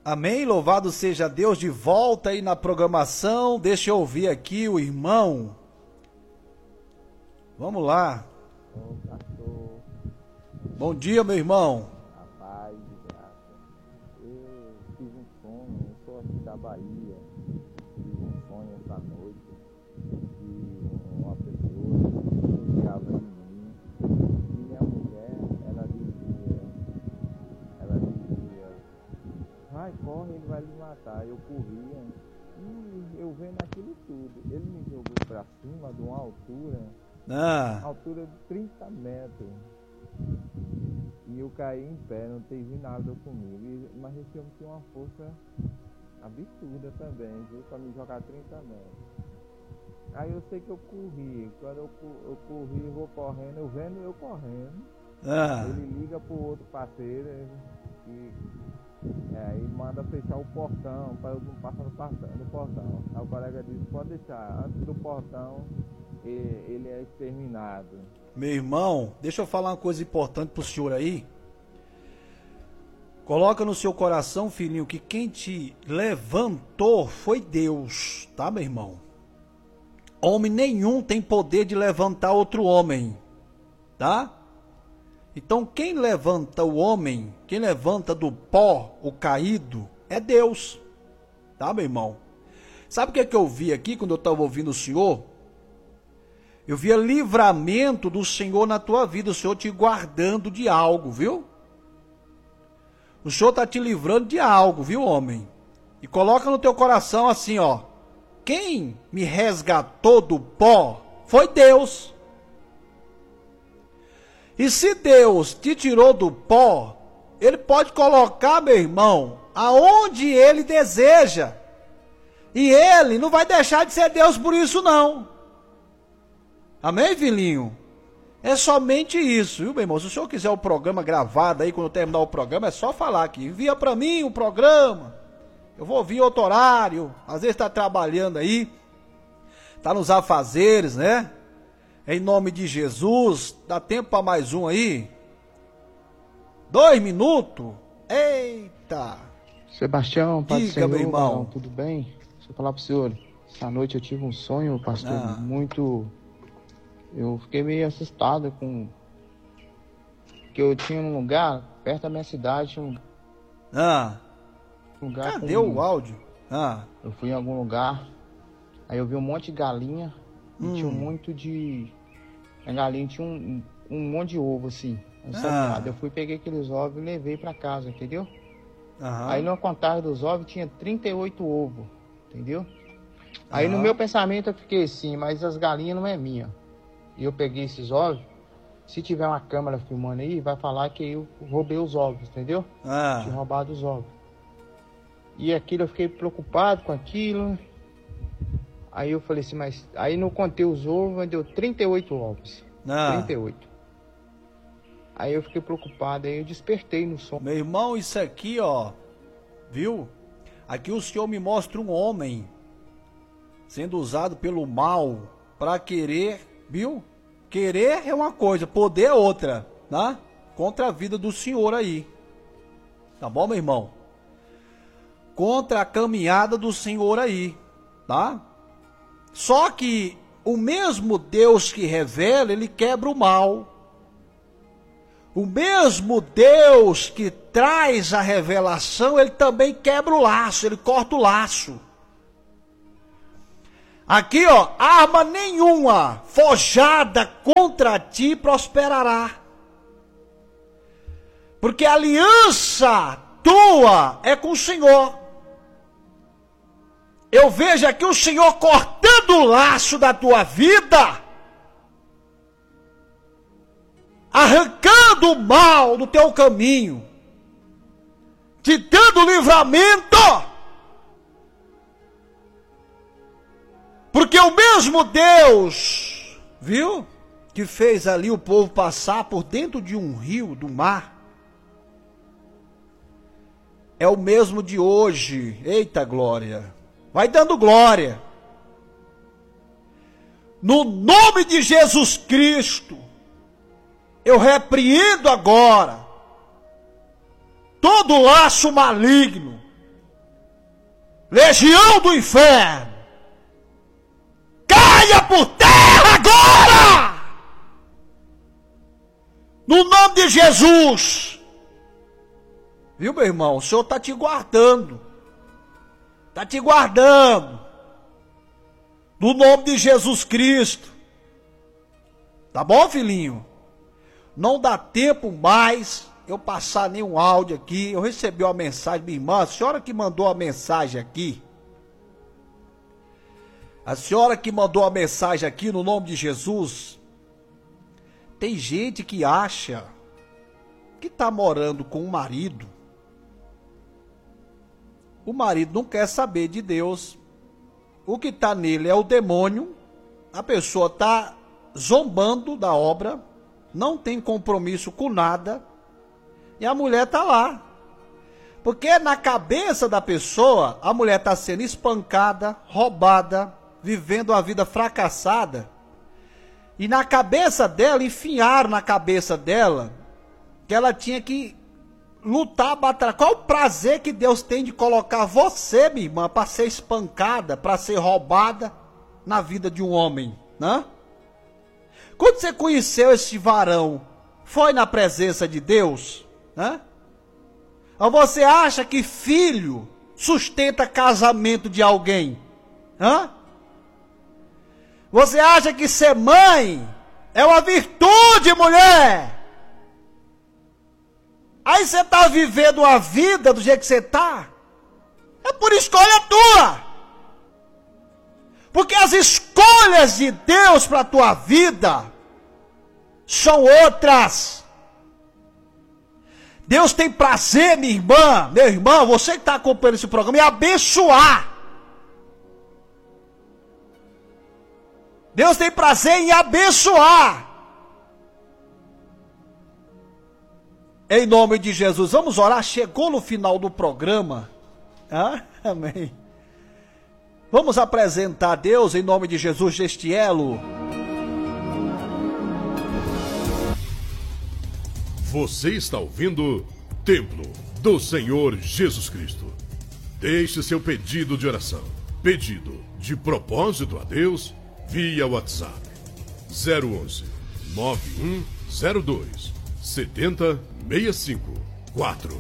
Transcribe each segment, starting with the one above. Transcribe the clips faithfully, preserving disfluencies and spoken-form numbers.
Amém, louvado seja Deus, de volta aí na programação. Deixa eu ouvir aqui o irmão. Vamos lá. Ô, pastor, Bom dia, meu irmão. a paz e graça. Eu tive um sonho, eu sou aqui da Bahia. Tive um sonho essa noite de uma pessoa que chegava em mim. E minha mulher, ela dizia, ela dizia, vai, corre, ele vai lhe matar. Eu corria e eu vendo aquilo tudo. Ele me jogou pra cima de uma altura, Ah, altura de trinta metros. E eu caí em pé, não teve nada comigo. E, mas esse homem tinha uma força absurda também, viu? Pra me jogar trinta metros. Aí eu sei que eu corri. Quando eu, co- eu corri, eu vou correndo, eu vendo eu correndo. ah, Ele liga pro outro parceiro e é, aí manda fechar o portão para eu não passar no portão, no portão. Aí o colega disse, pode deixar, antes do portão e- ele é exterminado. meu irmão, deixa eu falar uma coisa importante pro senhor aí. Coloca no seu coração, filhinho, que quem te levantou foi Deus, tá, meu irmão? Homem nenhum tem poder de levantar outro homem, tá? Então quem levanta o homem, quem levanta do pó o caído, é Deus, tá, meu irmão? Sabe o que é que eu vi aqui quando eu estava ouvindo o senhor? Eu via livramento do Senhor na tua vida, o Senhor te guardando de algo, viu? O Senhor está te livrando de algo, viu, homem? E coloca no teu coração assim, ó. Quem me resgatou do pó foi Deus. E se Deus te tirou do pó, Ele pode colocar, meu irmão, aonde Ele deseja. E Ele não vai deixar de ser Deus por isso, não. Amém, filhinho? É somente isso, viu, meu irmão? Se o senhor quiser o programa gravado aí, quando eu terminar o programa, é só falar aqui. Envia para mim o programa. Eu vou ouvir outro horário. Às vezes está trabalhando aí. Está nos afazeres, né? Em nome de Jesus. Dá tempo para mais um aí? Dois minutos? Eita! Sebastião, Pai do Diga, Senhor, meu irmão. varão, tudo bem? Deixa eu falar pro senhor. Essa noite eu tive um sonho, pastor, Ah. muito... Eu fiquei meio assustado com... que eu tinha um lugar, perto da minha cidade, um Ah, lugar cadê com... o áudio? Ah, Eu fui em algum lugar, aí eu vi um monte de galinha, e Hum. tinha muito de... A galinha tinha um, um monte de ovo, assim, Ah. ensopado. Eu fui, peguei aqueles ovos e levei pra casa, entendeu? aham. Aí numa contagem dos ovos tinha trinta e oito ovos, entendeu? Aí no Aham. meu pensamento eu fiquei assim, mas as galinhas não é minha. E eu peguei esses ovos, se tiver uma câmera filmando aí, vai falar que eu roubei os ovos, entendeu? Ah, Tinha roubado os ovos. E aquilo eu fiquei preocupado com aquilo. Aí eu falei assim, mas... Aí não contei os ovos, mas deu trinta e oito ovos. ah. trinta e oito. Aí eu fiquei preocupado, aí eu despertei no som. Meu irmão, isso aqui, ó, viu? Aqui o Senhor me mostra um homem sendo usado pelo mal para querer, viu? Querer é uma coisa, poder é outra, tá? Contra a vida do Senhor aí. Tá bom, meu irmão? Contra a caminhada do Senhor aí, tá? Só que o mesmo Deus que revela, ele quebra o mal. O mesmo Deus que traz a revelação, ele também quebra o laço, ele corta o laço. Aqui, ó, arma nenhuma forjada contra ti prosperará. Porque a aliança tua é com o Senhor. Eu vejo aqui o Senhor cortando o laço da tua vida, arrancando o mal do teu caminho, te dando livramento. Porque o mesmo Deus, viu, que fez ali o povo passar por dentro de um rio, do mar, é o mesmo de hoje. Eita glória! Vai dando glória. No nome de Jesus Cristo, eu repreendo agora todo laço maligno legião do inferno, caia por terra agora! No nome de Jesus! Viu, meu irmão? O Senhor está te guardando. Está te guardando. No nome de Jesus Cristo. Tá bom, filhinho? Não dá tempo mais eu passar nenhum áudio aqui. Eu recebi uma mensagem, minha irmã, a senhora que mandou a mensagem aqui. A senhora que mandou a mensagem aqui, no nome de Jesus. Tem gente que acha que está morando com o marido. O marido não quer saber de Deus. O que está nele é o demônio. A pessoa está zombando da obra, não tem compromisso com nada, e a mulher está lá. Porque na cabeça da pessoa, a mulher está sendo espancada, roubada, vivendo uma vida fracassada. E na cabeça dela, enfiaram na cabeça dela, que ela tinha que lutar, batalhar. Qual o prazer que Deus tem de colocar você, minha irmã, para ser espancada, para ser roubada na vida de um homem, né? Quando você conheceu esse varão, foi na presença de Deus, né? Ou você acha que filho sustenta casamento de alguém, hã? Você acha que ser mãe é uma virtude, mulher? Aí você está vivendo uma vida do jeito que você está, é por escolha tua. Porque as escolhas de Deus para a tua vida são outras. Deus tem prazer, minha irmã, meu irmão, você que está acompanhando esse programa, em abençoar. Deus tem prazer em abençoar. Em nome de Jesus, vamos orar. Chegou no final do programa. Ah, amém. Vamos apresentar a Deus em nome de Jesus deste elo. Você está ouvindo Templo do Senhor Jesus Cristo. Deixe seu pedido de oração, pedido de propósito a Deus via WhatsApp zero onze nove um zero dois sete zero seis cinco quatro.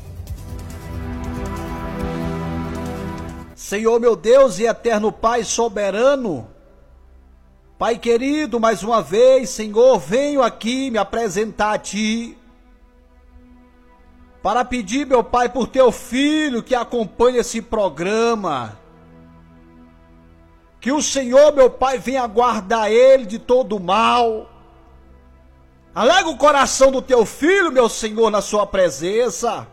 Senhor meu Deus e eterno Pai soberano, Pai querido, mais uma vez, Senhor, venho aqui me apresentar a Ti, para pedir, meu Pai, por Teu Filho que acompanha esse programa, que o Senhor, meu Pai, venha guardar ele de todo mal. Alega o coração do Teu Filho, meu Senhor, na Sua presença.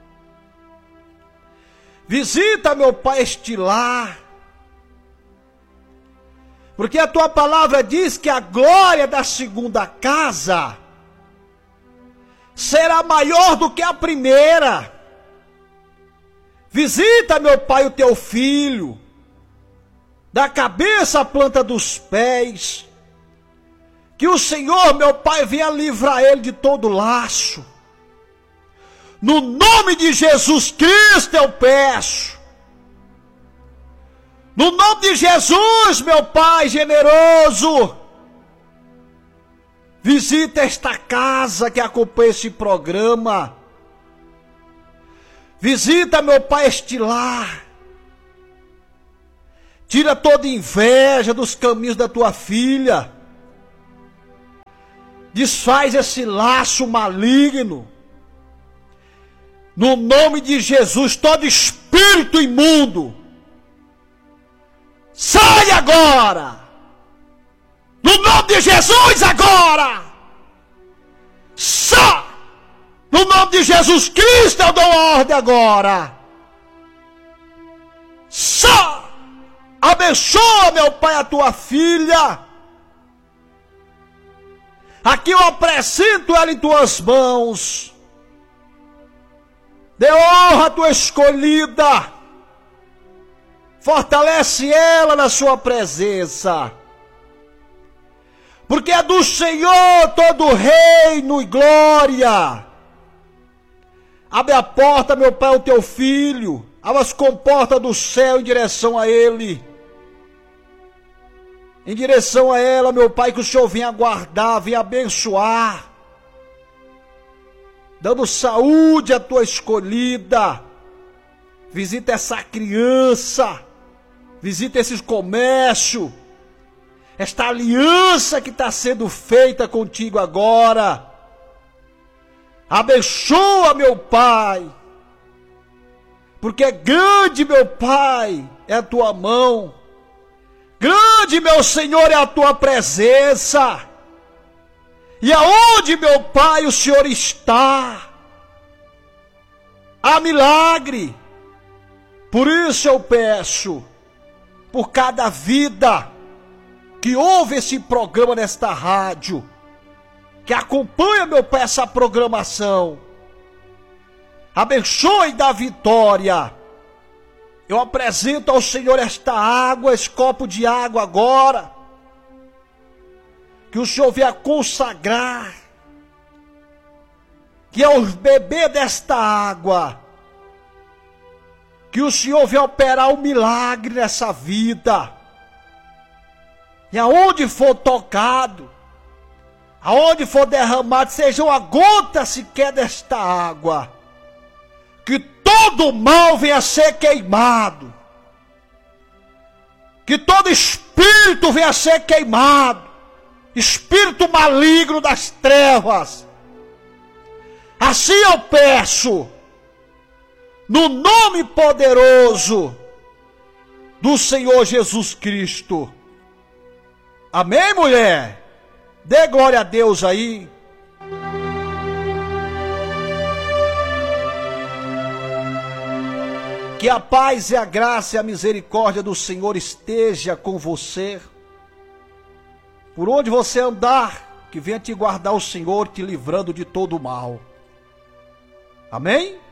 Visita, meu Pai, este lar. Porque a Tua palavra diz que a glória da segunda casa será maior do que a primeira. Visita, meu Pai, o Teu Filho, da cabeça à planta dos pés. Que o Senhor, meu Pai, venha livrar ele de todo laço. No nome de Jesus Cristo eu peço. No nome de Jesus, meu Pai generoso. Visita esta casa que acompanha esse programa. Visita, meu Pai, este lar. Tira toda inveja dos caminhos da Tua filha. Desfaz esse laço maligno. No nome de Jesus, todo espírito imundo, sai agora! No nome de Jesus agora! Sai! No nome de Jesus Cristo eu dou ordem agora! Sai! Abençoa, meu Pai, a Tua filha. Aqui eu apresento ela em Tuas mãos. Dê honra à Tua escolhida. Fortalece ela na Sua presença. Porque é do Senhor todo reino e glória. Abre a porta, meu Pai, ao Teu filho. abra as comportas do céu em direção a ele. Em direção a ela, meu Pai, que o Senhor venha guardar, venha abençoar, dando saúde à tua escolhida. Visita essa criança, visita esse comércio, esta aliança que está sendo feita contigo agora. Abençoa, meu Pai, porque grande, meu Pai, é a tua mão. Grande, meu Senhor, é a tua presença. E aonde, meu Pai, o Senhor está, há milagre. Por isso eu peço, por cada vida que ouve esse programa nesta rádio, que acompanha, meu Pai, essa programação, abençoe e dá vitória. Eu apresento ao Senhor esta água, esse copo de água agora, que o Senhor venha consagrar, que ao beber desta água, que o Senhor venha operar um milagre nessa vida, e aonde for tocado, aonde for derramado, seja uma gota sequer desta água, que todo mal venha a ser queimado, que todo espírito venha a ser queimado, espírito maligno das trevas. Assim eu peço, no nome poderoso do Senhor Jesus Cristo. Amém, mulher? Dê glória a Deus aí. Que a paz e a graça e a misericórdia do Senhor esteja com você. Por onde você andar, que venha te guardar o Senhor, te livrando de todo o mal. Amém?